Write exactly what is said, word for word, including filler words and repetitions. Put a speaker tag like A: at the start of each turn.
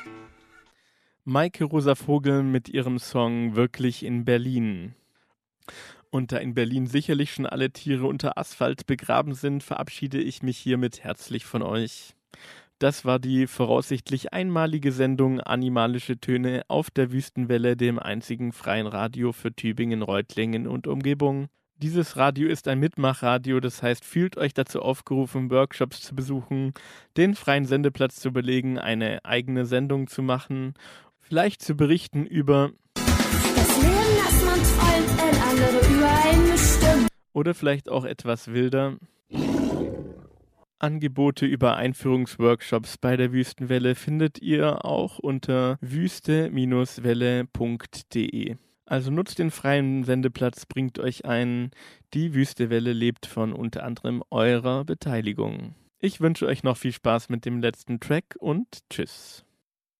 A: Maike Rosa Vogel mit ihrem Song Wirklich in Berlin. Und da in Berlin sicherlich schon alle Tiere unter Asphalt begraben sind, verabschiede ich mich hiermit herzlich von euch. Das war die voraussichtlich einmalige Sendung Animalische Töne auf der Wüstenwelle, dem einzigen freien Radio für Tübingen, Reutlingen und Umgebung. Dieses Radio ist ein Mitmachradio, das heißt, fühlt euch dazu aufgerufen, Workshops zu besuchen, den freien Sendeplatz zu belegen, eine eigene Sendung zu machen, vielleicht zu berichten über
B: das Leben, das man träumt, ein andere über einen bestimmt.
A: Oder vielleicht auch etwas wilder. Angebote über Einführungsworkshops bei der Wüstenwelle findet ihr auch unter wüste Welle punkt de. Also nutzt den freien Sendeplatz, bringt euch ein. Die Wüstewelle lebt von unter anderem eurer Beteiligung. Ich wünsche euch noch viel Spaß mit dem letzten Track und tschüss.